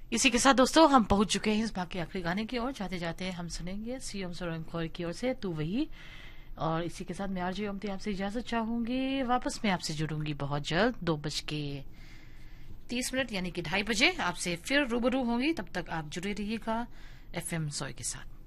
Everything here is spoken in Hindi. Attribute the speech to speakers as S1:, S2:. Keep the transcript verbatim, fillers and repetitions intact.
S1: इसी के साथ दोस्तों हम पहुंच चुके हैं इस भाग के आखिरी गाने की ओर। जाते जाते हम सुनेंगे सी एम सोरेन खोर की ओर से तू वही। और इसी के साथ मैं आरजे ओमती आपसे इजाजत चाहूंगी। वापस मैं आपसे जुड़ूंगी बहुत जल्द दो बज के तीस मिनट यानी कि ढाई बजे आपसे फिर रूबरू होंगी। तब तक आप जुड़े रहिएगा एफ एम सोय के साथ।